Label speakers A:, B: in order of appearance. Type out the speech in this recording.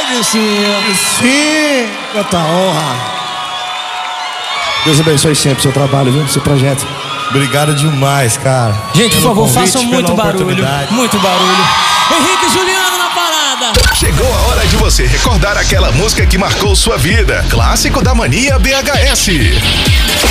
A: Sim, quanta honra. Deus abençoe sempre o seu trabalho, viu? Seu projeto.
B: Obrigado demais, cara.
C: Gente, por favor,
B: convite,
C: façam muito
B: pela
C: barulho.
B: oportunidade.
C: Muito barulho. Henrique e Juliano na parada.
D: Chegou a hora de você recordar aquela música que marcou sua vida. Clássico da Mania BHS.